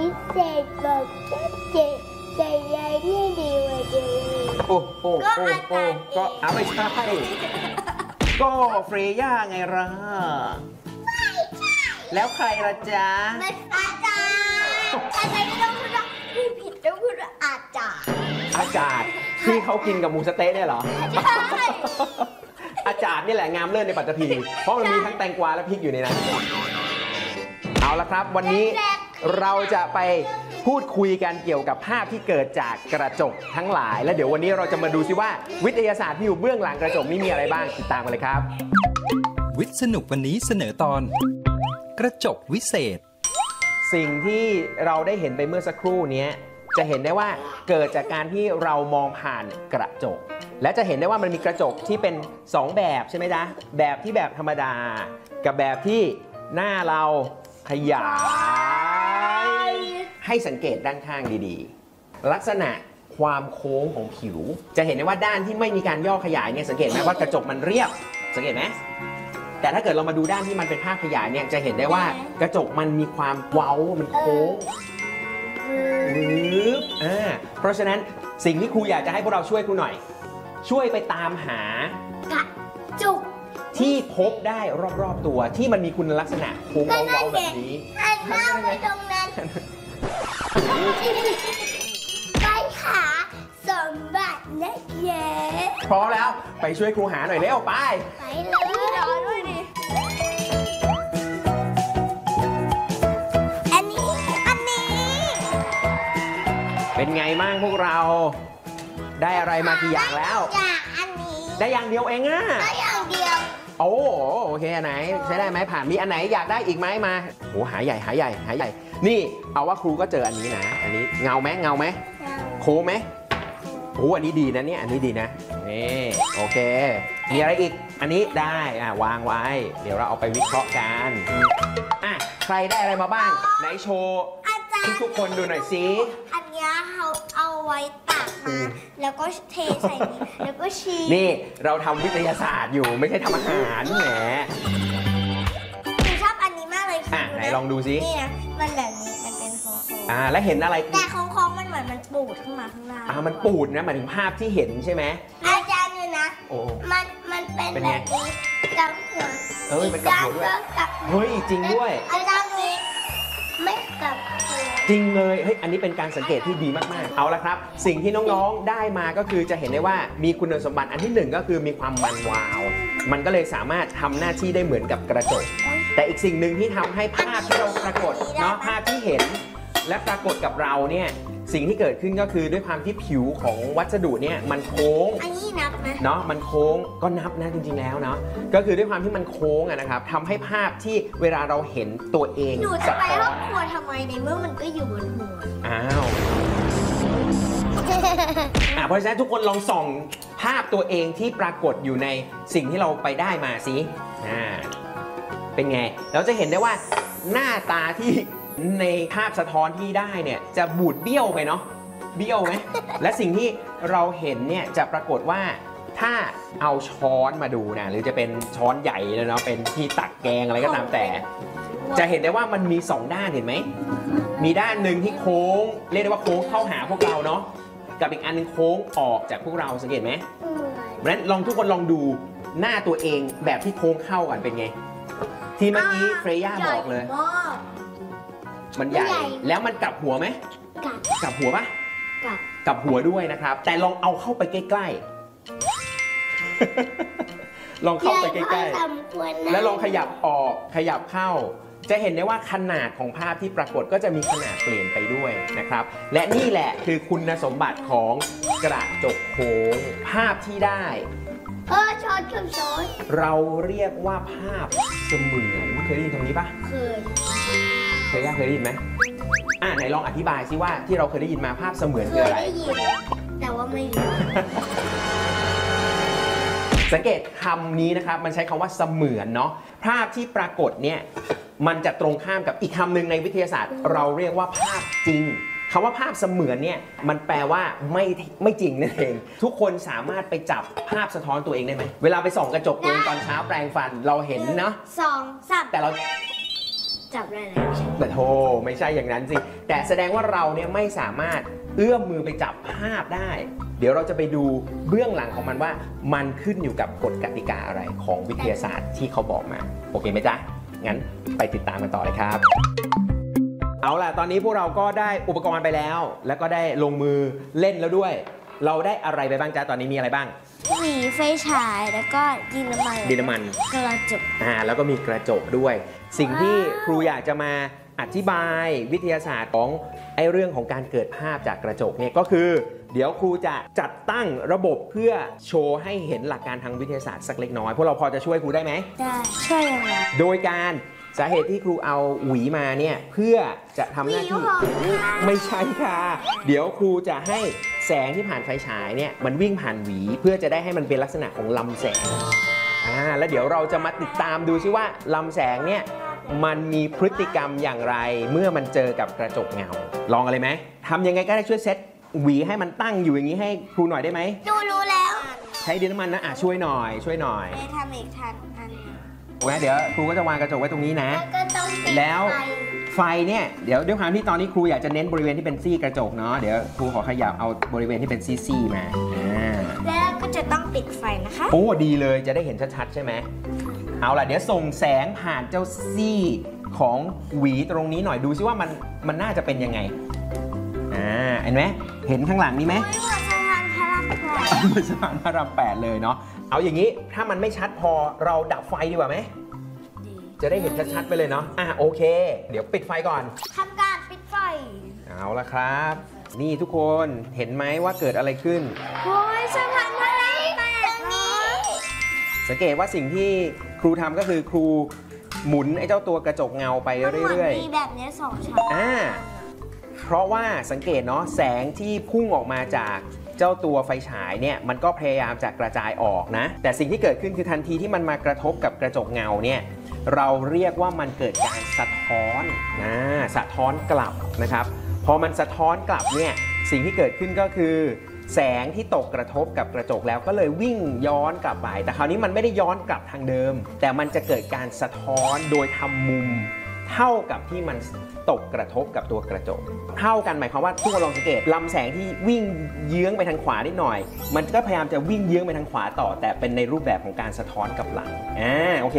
พิเศษบอกเจ๊ใจยายนี่ดีกว่าเดิมโอ้ก็เอาไม่ใช่ก็เฟรย่าไงล่ะแล้วใครล่ะจ๊ะมันอาจารย์อาจารย์ไม่ต้องพูดว่าพูดผิดต้องพูดว่าอาจารย์อาจารย์ที่เขากินกับหมูสะเต๊ะเนี่ยเหรออาจารย์นี่แหละงามเลิศในปัตตภีเพราะมันมีทั้งแตงกวาและพริกอยู่ในนั้นเอาละครับวันนี้เราจะไปพูดคุยกันเกี่ยวกับภาพที่เกิดจากกระจกทั้งหลายและเดี๋ยววันนี้เราจะมาดูซิว่าวิทยาศาสตร์ที่อยู่เบื้องหลังกระจกนี้มีอะไรบ้างติดตามกันเลยครับวิทย์สนุกวันนี้เสนอตอนกระจกวิเศษสิ่งที่เราได้เห็นไปเมื่อสักครู่นี้จะเห็นได้ว่าเกิดจากการที่เรามองผ่านกระจกและจะเห็นได้ว่ามันมีกระจกที่เป็น2แบบใช่ไหมจ๊ะแบบที่แบบธรรมดากับแบบที่หน้าเราขยายให้สังเกตด้านข้างดีๆลักษณะความโค้งของผิวจะเห็นได้ว่าด้านที่ไม่มีการย่อขยายเนี่ยสังเกตไหมว่ากระจกมันเรียบสังเกตไหมแต่ถ้าเกิดเรามาดูด้านที่มันเป็นภาพขยายเนี่ยจะเห็นได้ว่ากระจกมันมีความเว้ามันโค้งเพราะฉะนั้นสิ่งที่ครูอยากจะให้พวกเราช่วยครูหน่อยช่วยไปตามหากระจกที่พบได้รอบๆตัวที่มันมีคุณลักษณะโค้งเว้าๆแบบนี้หน้าไปตรงนั้นไปหาสมบัตินะเย้พร้อมแล้วไปช่วยครูหาหน่อยเร็วไปเลยรอด้วยดิอันนี้เป็นไงบ้างพวกเราได้อะไรมากี่อย่างแล้วอันนี้ได้อย่างเดียวเองอะได้อย่างเดียวโอเคอันไหนใช้ได้ไหมผ่านมีอันไหนอยากได้อีกไหมมาโหหาใหญ่นี่เอาว่าครูก็เจออันนี้นะอันนี้เงาไหมโค้งไหมโอ้อันนี้ดีนะเนี่ยอันนี้ดีนะนี่โอเคมีอะไรอีกอันนี้ได้วางไว้เดี๋ยวเราเอาไปวิเคราะห์กันใครได้อะไรมาบ้างไหนโชว์ทุกคนดูหน่อยสิอันนี้เขาเอาไว้ตักมาแล้วก็เทใส่นี้แล้วก็ชีนี่เราทำวิทยาศาสตร์อยู่ไม่ใช่ทำอาหารแหมหนูชอบอันนี้มากเลยไหนลองดูสินี่นะมันแบบนี้มันเป็นโค้งแล้วเห็นอะไรแต่โค้งมันเหมือนมันปูดขึ้นมาข้างหน้ามันปูดนะหมายถึงภาพที่เห็นใช่ไหมอาจารย์เนี่ยนะมันเป็นแบบนี้กับหัวมันกับหัวด้วยเฮ้ยจริงด้วยอาจารย์นี้ไม่กับจริงเลยเฮ้ยอันนี้เป็นการสังเกตที่ดีมากๆเอาละครับสิ่งที่น้องๆได้มาก็คือจะเห็นได้ว่ามีคุณสมบัติอันที่1ก็คือมีความมันวาวมันก็เลยสามารถทำหน้าที่ได้เหมือนกับกระจกแต่อีกสิ่งหนึ่งที่ทำให้ภาพที่เราปรากฏเนาะภาพที่เห็นและปรากฏกับเราเนี่ยสิ่งที่เกิดขึ้นก็คือด้วยความที่ผิวของวัสดุเนี่ยมันโค้งอันนี้นับไหมเนาะมันโค้งก็นับนะจริงๆแล้วเนาะก็คือด้วยความที่มันโค้งนะครับทำให้ภาพที่เวลาเราเห็นตัวเองหนูจะไปห้องครัวทำไมในเมื่อมันก็อยู่บนหัวเพราะฉะนั้นทุกคนลองส่องภาพตัวเองที่ปรากฏอยู่ในสิ่งที่เราไปได้มาสิเป็นไงเราจะเห็นได้ว่าหน้าตาที่ในภาพสะท้อนที่ได้เนี่ยจะบูดเบี้ยวไปเนาะเบี้ยวไหมและสิ่งที่เราเห็นเนี่ยจะปรากฏว่าถ้าเอาช้อนมาดูนะหรือจะเป็นช้อนใหญ่เลยเนาะเป็นที่ตักแกงอะไรก็ตามแต่จะเห็นได้ว่ามันมี2ด้านเห็นไหมมีด้านหนึ่งที่โค้งเรียกได้ว่าโค้งเข้าหาพวกเราเนาะกับอีกอันนึงโค้งออกจากพวกเราสังเกตไหมเพราะฉะนั้นทุกคนลองดูหน้าตัวเองแบบที่โค้งเข้ากันเป็นไงที่เมื่อกี้เฟรย่าบอกเลยมันใหญ่แล้วมันกลับหัวไหมกลับหัวปะกลับหัวด้วยนะครับแต่ลองเอาเข้าไปใกล้ๆลองเข้าไปใกล้ๆแล้วลองขยับออกขยับเข้าจะเห็นได้ว่าขนาดของภาพที่ปรากฏก็จะมีขนาดเปลี่ยนไปด้วยนะครับและนี่แหละคือคุณสมบัติของกระจกโค้งภาพที่ได้ช้อนกับช้อนเราเรียกว่าภาพเสมือนเคยได้ยินคำนี้ปะเคยได้ยินไหมไหนลองอธิบายซิว่าที่เราเคยได้ยินมาภาพเสมือนคืออะไรได้ยินแต่ว่าไม่รู้สังเกตคำนี้นะครับมันใช้คำว่าเสมือนเนาะภาพที่ปรากฏเนี่ยมันจะตรงข้ามกับอีกคำหนึ่งในวิทยาศาสตร์เราเรียกว่าภาพจริงคำว่าภาพเสมือนเนี่ยมันแปลว่าไม่จริงนั่นเองทุกคนสามารถไปจับภาพสะท้อนตัวเองได้ไหมเวลาไปส่องกระจกตัวเองตอนเช้าแปรงฟันเราเห็นเนาะ 2 3 แต่เราจับได้แล้วใช่ไหมแต่โธ่ไม่ใช่อย่างนั้นสิ แต่แสดงว่าเราเนี่ยไม่สามารถเอื้อมมือไปจับภาพได้ เดี๋ยวเราจะไปดูเบื้องหลังของมันว่ามันขึ้นอยู่กับกฎกติกาอะไรของวิทยาศาสตร์ที่เขาบอกมา โอเคไหมจ๊ะ งั้นไปติดตามกันต่อเลยครับ เอาล่ะ ตอนนี้พวกเราก็ได้อุปกรณ์ไปแล้ว แล้วก็ได้ลงมือเล่นแล้วด้วย เราได้อะไรไปบ้างจ๊ะ ตอนนี้มีอะไรบ้างหวีไฟฉายแล้วก็ดินน้ำมันดินน้ำมันกระจกแล้วก็มีกระจกด้วย สิ่งที่ครูอยากจะมาอธิบายวิทยาศาสตร์ของไอ้เรื่องของการเกิดภาพจากกระจกเนี่ยก็คือ เดี๋ยวครูจะจัดตั้งระบบเพื่อโชว์ให้เห็นหลักการทางวิทยาศาสตร์สักเล็กน้อยพวกเราพอจะช่วยครูได้ไหมได้ช่วยยังไงโดยการสาเหตุที่ครูเอาหวีมาเนี่ยเพื่อจะทำหน้าที่หวีของไม่ใช่ค่ะเดี๋ยวครูจะให้แสงที่ผ่านไฟฉายเนี่ยมันวิ่งผ่านหวีเพื่อจะได้ให้มันเป็นลักษณะของลำแสงแล้วเดี๋ยวเราจะมาติดตามดูซิว่าลำแสงเนี่ยมันมีพฤติกรรมอย่างไรเมื่อมันเจอกับกระจกเงาลองกันเลยไหมทำยังไงก็ได้ช่วยเซตหวีให้มันตั้งอยู่อย่างนี้ให้ครูหน่อยได้ไหมดูรู้แล้วใช้ดินน้ำมันนะช่วยหน่อยไปทำอีกทันอันหนึ่งเดี๋ยวครูก็จะวางกระจกไว้ตรงนี้นะแล้วก็ต้องปิดแล้วไฟไฟเนี่ยเดี๋ยวด้วยความที่ตอนนี้ครูอยากจะเน้นบริเวณที่เป็นซี่กระจกเนาะเดี๋ยวครูขอขยับเอาบริเวณที่เป็นซี่ๆมาแล้วก็จะต้องปิดไฟนะคะโอ้ดีเลยจะได้เห็นชัดๆใช่ไหมเอาล่ะเดี๋ยวส่งแสงผ่านเจ้าซี่ของหวีตรงนี้หน่อยดูซิว่ามันน่าจะเป็นยังไงเห็นไหมเห็นข้างหลังนี้ไหมโอ้ยเหมือนสะพานพระรามแปดเหมือนสะพานพระราม8เลยเนาะเอาอย่างนี้ถ้ามันไม่ชัดพอเราดับไฟดีกว่าไหมจะได้เห็นชัดๆไปเลยเนาะโอเค เดี๋ยวปิดไฟก่อนทำการปิดไฟเอาละครับ นี่ทุกคนเห็นไหมว่าเกิดอะไรขึ้นโอ้ยสะพานพระรามแปดนี้สังเกตว่าสิ่งที่ครูทำก็คือครูหมุนไอ้เจ้าตัวกระจกเงาไปเรื่อยมีแบบนี้สองชั้นเพราะว่าสังเกตเนาะแสงที่พุ่งออกมาจากเจ้าตัวไฟฉายเนี่ยมันก็พยายามจะกระจายออกนะแต่สิ่งที่เกิดขึ้นคือทันทีที่มันมากระทบกับกระจกเงาเนี่ยเราเรียกว่ามันเกิดการสะท้อนสะท้อนกลับนะครับพอมันสะท้อนกลับเนี่ยสิ่งที่เกิดขึ้นก็คือ แสงที่ตกกระทบกับกระจกแล้วก็เลยวิ่งย้อนกลับไปแต่คราวนี้มันไม่ได้ย้อนกลับทางเดิมแต่มันจะเกิดการสะท้อนโดยทำมุมเท่ากับที่มันตกกระทบกับตัวกระจกเท่ากันหมายความว่าทุกคนลองสังเกตลำแสงที่วิ่งเยื้องไปทางขวานิดหน่อยมันก็พยายามจะวิ่งเยื้องไปทางขวาต่อแต่เป็นในรูปแบบของการสะท้อนกลับหลังโอเค